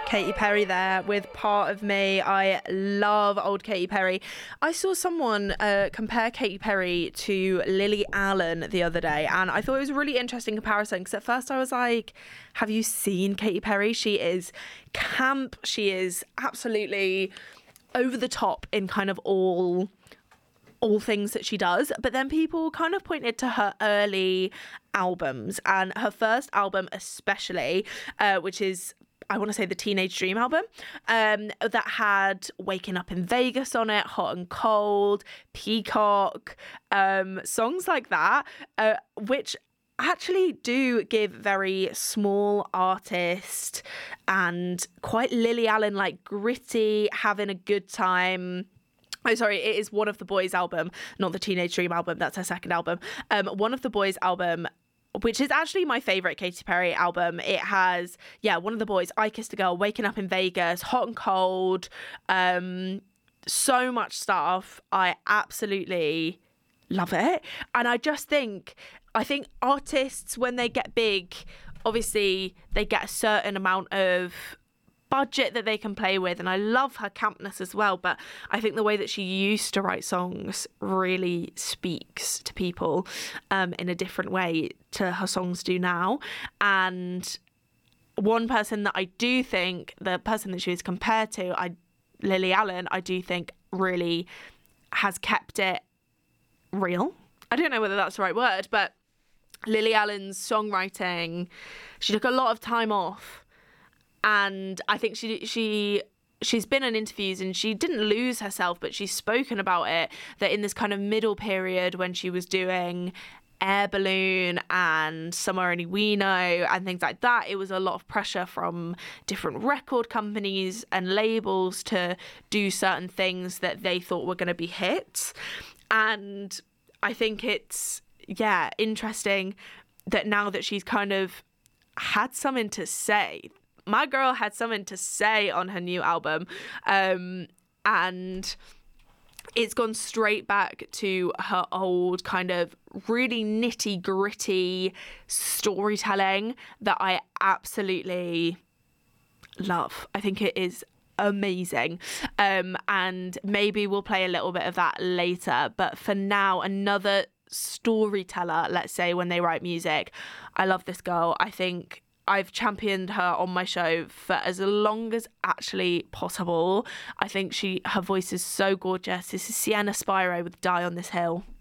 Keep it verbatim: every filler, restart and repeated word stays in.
Katy Perry there with Part of Me. I love old Katy Perry. I saw someone uh, compare Katy Perry to Lily Allen the other day, and I thought it was a really interesting comparison because at first I was like, have you seen Katy Perry? She is camp. She is absolutely over the top in kind of all all things that she does. But then people kind of pointed to her early albums, and her first album especially, uh, which is, I want to say, the Teenage Dream album, um, that had Waking Up in Vegas on it, Hot and Cold, Peacock, um, songs like that, uh, which actually do give very small artist and quite Lily Allen, like gritty, having a good time. Oh, sorry, it is One of the Boys album, not the Teenage Dream album. That's her second album. Um, One of the Boys album, which is actually my favourite Katy Perry album. It has, yeah, One of the Boys, I Kissed a Girl, Waking Up in Vegas, Hot and Cold, um, so much stuff. I absolutely love it. And I just think, I think artists, when they get big, obviously they get a certain amount of budget that they can play with, and I love her campness as well, but I think the way that she used to write songs really speaks to people um, in a different way to her songs do now. And one person that I do think, the person that she was compared to, I Lily Allen, I do think really has kept it real. I don't know whether that's the right word, but Lily Allen's songwriting, she took a lot of time off. And I think she she she's been in interviews and she didn't lose herself, but she's spoken about it, that in this kind of middle period when she was doing Air Balloon and Somewhere Only We Know and things like that, it was a lot of pressure from different record companies and labels to do certain things that they thought were going to be hits. And I think it's, yeah, interesting that now that she's kind of had something to say, my girl had something to say on her new album, um, and it's gone straight back to her old kind of really nitty gritty storytelling that I absolutely love. I think it is amazing, um, and maybe we'll play a little bit of that later, but for now, another storyteller, let's say, when they write music. I love this girl. I think I've championed her on my show for as long as actually possible. I think she her voice is so gorgeous. This is Sienna Spiro with Die on This Hill.